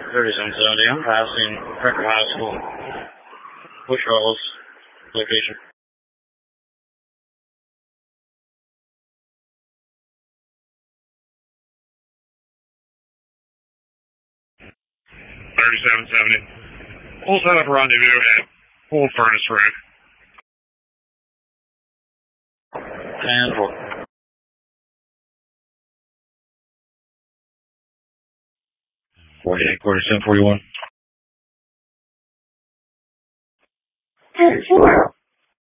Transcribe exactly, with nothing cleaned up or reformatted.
thirty-seven seventy, I'm passing Cracker High School. Bush Wells location. thirty-seven seventy. We'll set up a rendezvous at Old Furnace Road. ten four. forty-eight, forty-seven, forty-one. ten four.